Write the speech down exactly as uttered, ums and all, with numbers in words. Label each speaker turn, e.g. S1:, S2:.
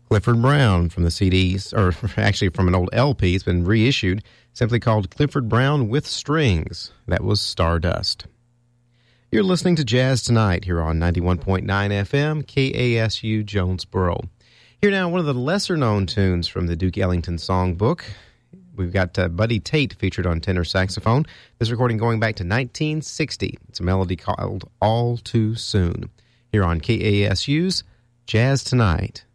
S1: Clifford Brown from the C Ds, or actually from an old L P. It's been reissued, simply called Clifford Brown with Strings. That was Stardust. You're listening to Jazz Tonight here on ninety-one point nine F M, K A S U Jonesboro. Here now, one of the lesser-known tunes from the Duke Ellington songbook. We've got uh, Buddy Tate featured on tenor saxophone. This recording going back to nineteen sixty. It's a melody called All Too Soon. Here on K A S U's Jazz Tonight.